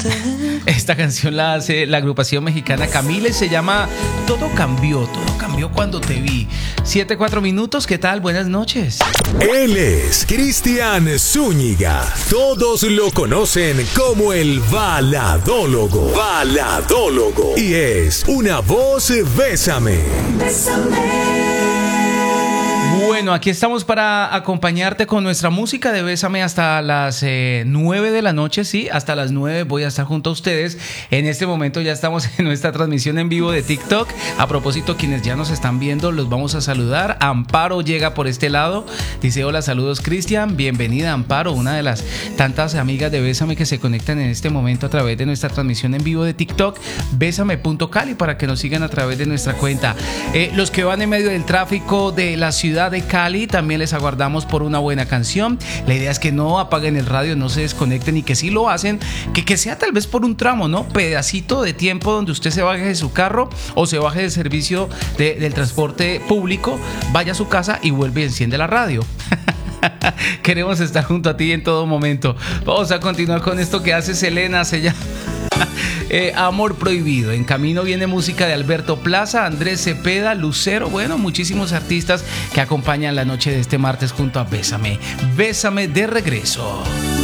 Esta canción la hace la agrupación mexicana Camila, se llama Todo cambió cuando te vi. 7:04, ¿qué tal? Buenas noches. Él es Cristian Zúñiga. Todos lo conocen como el baladólogo. Y es una voz Bésame. Bueno, aquí estamos para acompañarte con nuestra música de Bésame hasta las 9 de la noche, sí, hasta las 9 voy a estar junto a ustedes. En este momento ya estamos en nuestra transmisión en vivo de TikTok. A propósito, quienes ya nos están viendo, los vamos a saludar. Amparo llega por este lado, dice: hola, saludos Cristian, bienvenida Amparo, una de las tantas amigas de Bésame que se conectan en este momento a través de nuestra transmisión en vivo de TikTok, bésame.cali, para que nos sigan a través de nuestra cuenta. Los que van en medio del tráfico de la ciudad de Cali, también les aguardamos por una buena canción. La idea es que no apaguen el radio, no se desconecten, y que si lo hacen, que sea tal vez por un tramo, ¿no? Pedacito de tiempo donde usted se baje de su carro o se baje del servicio del transporte público, vaya a su casa y vuelve y enciende la radio. Queremos estar junto a ti en todo momento. Vamos a continuar con esto que hace Selena, se llama Amor Prohibido. En camino viene música de Alberto Plaza, Andrés Cepeda, Lucero, bueno, muchísimos artistas que acompañan la noche de este martes junto a Bésame. Bésame de regreso.